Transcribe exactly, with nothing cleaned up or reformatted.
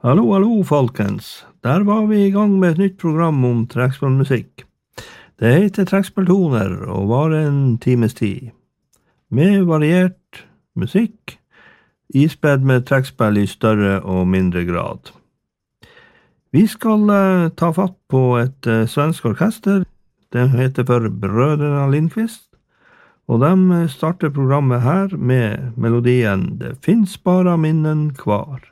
Hallo, hallo, folkens. Der var vi i gang med et nytt program om trekkspillmusikk. Det heter Trekkspilltoner og varer en times tid. Med variert musikk, ispedd med trekkspill i større og mindre grad. Vi skal uh, ta fatt på et uh, svensk orkester. Det heter for Brødrena Lindqvist. Og de starter programmet her med melodien «Det finns bara minnen kvar».